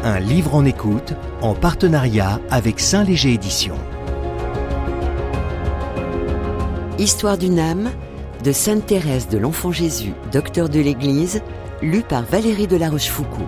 Un livre en écoute, en partenariat avec Saint-Léger Éditions. Histoire d'une âme, de Sainte Thérèse de l'Enfant Jésus, docteur de l'Église, lu par Valérie de La Rochefoucauld.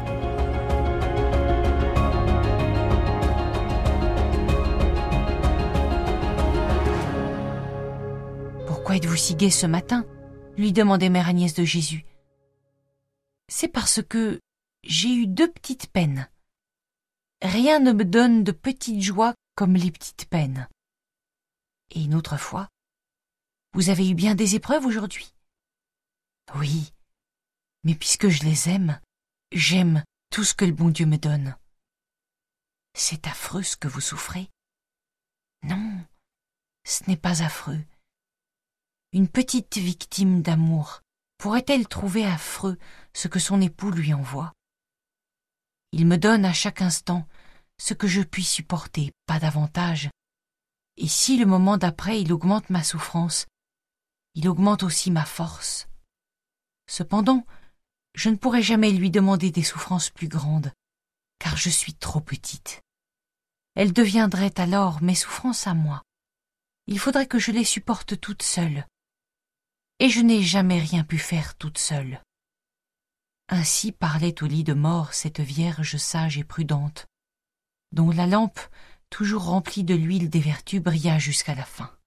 « Pourquoi êtes-vous si gai ce matin ?» lui demandait Mère Agnès de Jésus. « C'est parce que j'ai eu 2 petites peines. Rien ne me donne de petites joies comme les petites peines. Et une autre fois, vous avez eu bien des épreuves aujourd'hui. Oui, mais puisque je les aime, j'aime tout ce que le bon Dieu me donne. C'est affreux ce que vous souffrez. Non, ce n'est pas affreux. Une petite victime d'amour pourrait-elle trouver affreux ce que son époux lui envoie? Il me donne à chaque instant ce que je puis supporter, pas davantage. Et si le moment d'après il augmente ma souffrance, il augmente aussi ma force. Cependant, je ne pourrai jamais lui demander des souffrances plus grandes, car je suis trop petite. Elles deviendraient alors mes souffrances à moi. Il faudrait que je les supporte toute seule. Et je n'ai jamais rien pu faire toute seule. Ainsi parlait au lit de mort cette Vierge sage et prudente, dont la lampe, toujours remplie de l'huile des vertus, brilla jusqu'à la fin.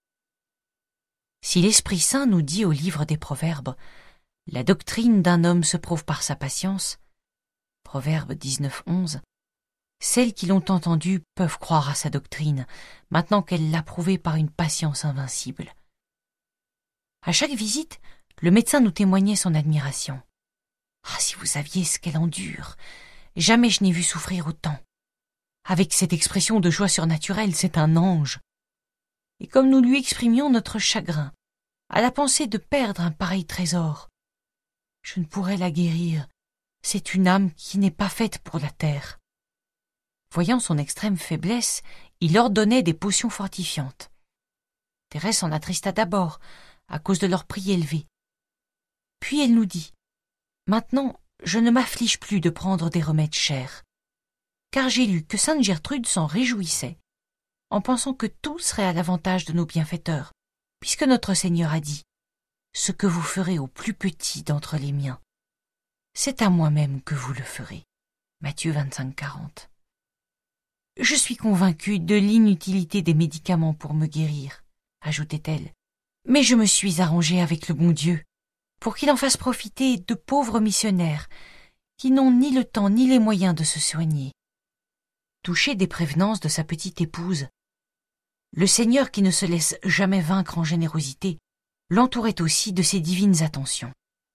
Si l'Esprit Saint nous dit au livre des Proverbes « La doctrine d'un homme se prouve par sa patience » Proverbe 19:11, celles qui l'ont entendu peuvent croire à sa doctrine, maintenant qu'elle l'a prouvée par une patience invincible. À chaque visite, le médecin nous témoignait son admiration. « Ah, si vous saviez ce qu'elle endure! Jamais je n'ai vu souffrir autant. » Avec cette expression de joie surnaturelle, c'est un ange. Et comme nous lui exprimions notre chagrin, à la pensée de perdre un pareil trésor, je ne pourrais la guérir, c'est une âme qui n'est pas faite pour la terre. Voyant son extrême faiblesse, il ordonnait des potions fortifiantes. Thérèse s'en attrista d'abord, à cause de leur prix élevé. Puis elle nous dit « Maintenant, je ne m'afflige plus de prendre des remèdes chers, car j'ai lu que sainte Gertrude s'en réjouissait, en pensant que tout serait à l'avantage de nos bienfaiteurs, puisque notre Seigneur a dit « Ce que vous ferez au plus petit d'entre les miens, c'est à moi-même que vous le ferez. » Matthieu 25:40. Je suis convaincue de l'inutilité des médicaments pour me guérir, ajoutait-elle, mais je me suis arrangée avec le bon Dieu pour qu'il en fasse profiter de pauvres missionnaires qui n'ont ni le temps ni les moyens de se soigner. Touché des prévenances de sa petite épouse, le Seigneur, qui ne se laisse jamais vaincre en générosité, l'entourait aussi de ses divines attentions.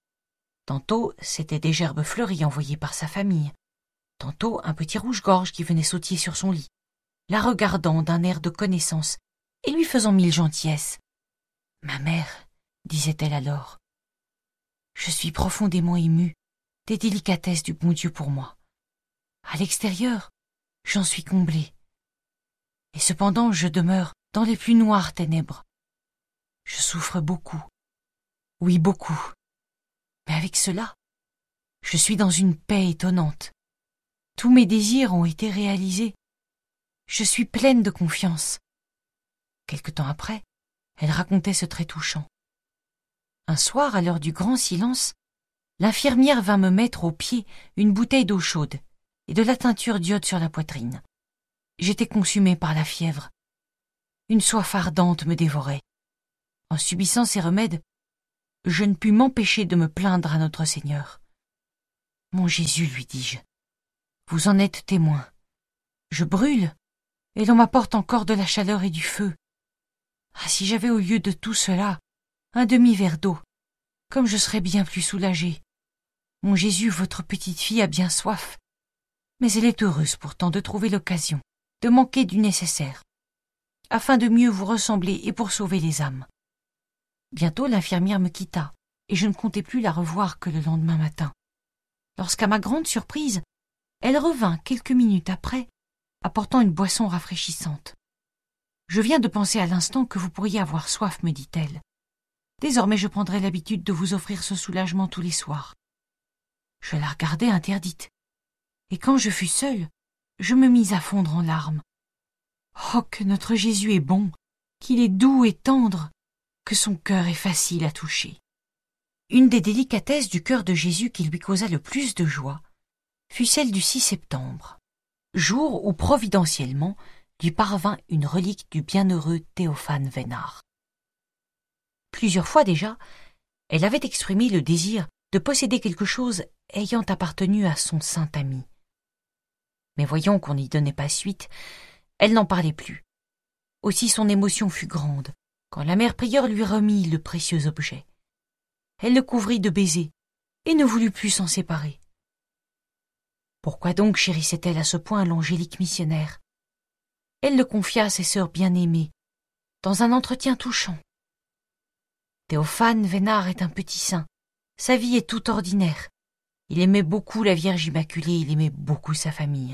Tantôt, c'étaient des gerbes fleuries envoyées par sa famille, tantôt un petit rouge-gorge qui venait sautiller sur son lit, la regardant d'un air de connaissance et lui faisant 1000 gentillesses. « Ma mère, disait-elle alors, je suis profondément émue des délicatesses du bon Dieu pour moi. À l'extérieur, j'en suis comblée. Et cependant, je demeure dans les plus noires ténèbres. Je souffre beaucoup. Oui, beaucoup. Mais avec cela, je suis dans une paix étonnante. Tous mes désirs ont été réalisés. Je suis pleine de confiance. » Quelque temps après, elle racontait ce trait touchant. Un soir, à l'heure du grand silence, l'infirmière vint me mettre au pied une bouteille d'eau chaude et de la teinture d'iode sur la poitrine. J'étais consumée par la fièvre. Une soif ardente me dévorait. En subissant ces remèdes, je ne pus m'empêcher de me plaindre à notre Seigneur. « Mon Jésus, lui dis-je, vous en êtes témoin. Je brûle, et l'on m'apporte encore de la chaleur et du feu. Ah, si j'avais au lieu de tout cela un demi-verre d'eau, comme je serais bien plus soulagée. Mon Jésus, votre petite fille a bien soif, mais elle est heureuse pourtant de trouver l'occasion de manquer du nécessaire, afin de mieux vous ressembler et pour sauver les âmes. » Bientôt l'infirmière me quitta, et je ne comptais plus la revoir que le lendemain matin, lorsqu'à ma grande surprise, elle revint quelques minutes après, apportant une boisson rafraîchissante. « Je viens de penser à l'instant que vous pourriez avoir soif, me dit-elle. Désormais je prendrai l'habitude de vous offrir ce soulagement tous les soirs. » Je la regardai interdite, et quand je fus seule, je me mis à fondre en larmes. Oh, que notre Jésus est bon, qu'il est doux et tendre, que son cœur est facile à toucher. Une des délicatesses du cœur de Jésus qui lui causa le plus de joie fut celle du 6 septembre, jour où providentiellement lui parvint une relique du bienheureux Théophane Vénard. Plusieurs fois déjà, elle avait exprimé le désir de posséder quelque chose ayant appartenu à son saint ami. Mais voyant qu'on n'y donnait pas suite, elle n'en parlait plus. Aussi son émotion fut grande quand la mère prieure lui remit le précieux objet. Elle le couvrit de baisers et ne voulut plus s'en séparer. Pourquoi donc chérissait-elle à ce point l'angélique missionnaire? Elle le confia à ses sœurs bien-aimées, dans un entretien touchant. Théophane Vénard est un petit saint. Sa vie est toute ordinaire. Il aimait beaucoup la Vierge Immaculée, il aimait beaucoup sa famille.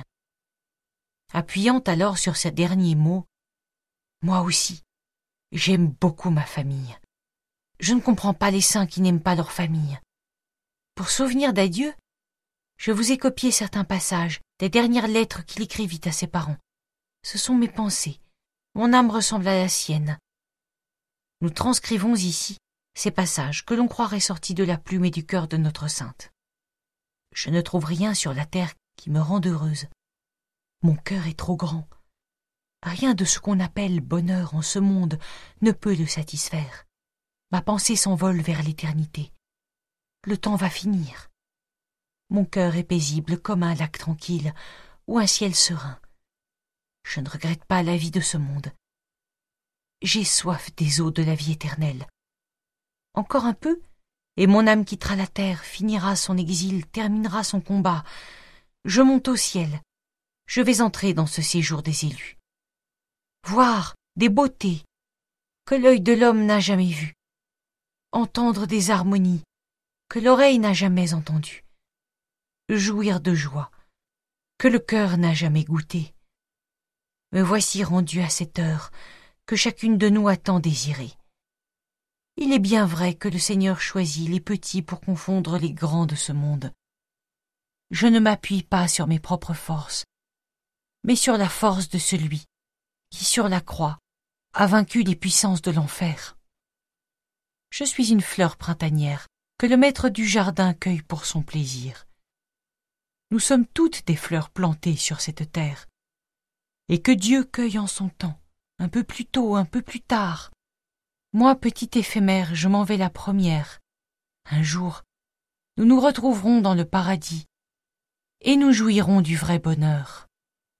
Appuyant alors sur ces derniers mots, « Moi aussi, j'aime beaucoup ma famille. Je ne comprends pas les saints qui n'aiment pas leur famille. Pour souvenir d'adieu, je vous ai copié certains passages des dernières lettres qu'il écrivit à ses parents. Ce sont mes pensées. Mon âme ressemble à la sienne. Nous transcrivons ici ces passages que l'on croirait sortis de la plume et du cœur de notre sainte. Je ne trouve rien sur la terre qui me rende heureuse. Mon cœur est trop grand. Rien de ce qu'on appelle bonheur en ce monde ne peut le satisfaire. Ma pensée s'envole vers l'éternité. Le temps va finir. Mon cœur est paisible comme un lac tranquille ou un ciel serein. Je ne regrette pas la vie de ce monde. J'ai soif des eaux de la vie éternelle. Encore un peu, et mon âme quittera la terre, finira son exil, terminera son combat. Je monte au ciel. Je vais entrer dans ce séjour des élus. Voir des beautés que l'œil de l'homme n'a jamais vues. Entendre des harmonies que l'oreille n'a jamais entendues. Jouir de joie que le cœur n'a jamais goûté. Me voici rendu à cette heure que chacune de nous a tant désirée. Il est bien vrai que le Seigneur choisit les petits pour confondre les grands de ce monde. Je ne m'appuie pas sur mes propres forces, mais sur la force de celui qui, sur la croix, a vaincu les puissances de l'enfer. Je suis une fleur printanière que le maître du jardin cueille pour son plaisir. Nous sommes toutes des fleurs plantées sur cette terre, et que Dieu cueille en son temps, un peu plus tôt, un peu plus tard. Moi, petite éphémère, je m'en vais la première. Un jour, nous nous retrouverons dans le paradis, et nous jouirons du vrai bonheur.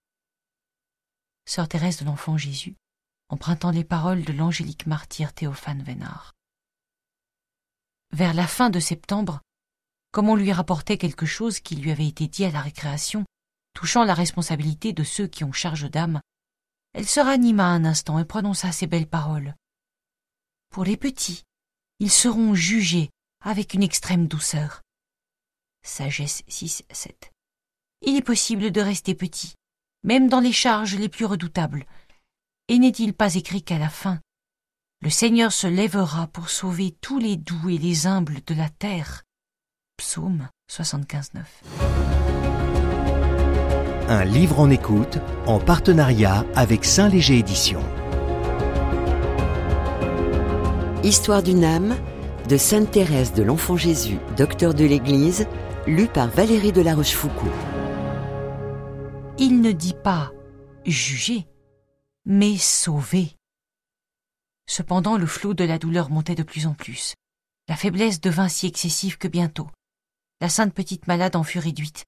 Sœur Thérèse de l'Enfant Jésus, empruntant les paroles de l'angélique martyr Théophane Vénard. Vers la fin de septembre, comme on lui rapportait quelque chose qui lui avait été dit à la récréation, touchant la responsabilité de ceux qui ont charge d'âme, elle se ranima un instant et prononça ces belles paroles. Pour les petits, ils seront jugés avec une extrême douceur. Sagesse 6-7. Il est possible de rester petit, même dans les charges les plus redoutables. Et n'est-il pas écrit qu'à la fin, le Seigneur se lèvera pour sauver tous les doux et les humbles de la terre. Psaume 75-9. Un livre en écoute en partenariat avec Saint-Léger Éditions. Histoire d'une âme de Sainte Thérèse de l'Enfant Jésus, docteur de l'Église, lu par Valérie de La Rochefoucauld. Il ne dit pas « juger », mais « sauver ». Cependant, le flot de la douleur montait de plus en plus. La faiblesse devint si excessive que bientôt, la sainte petite malade en fut réduite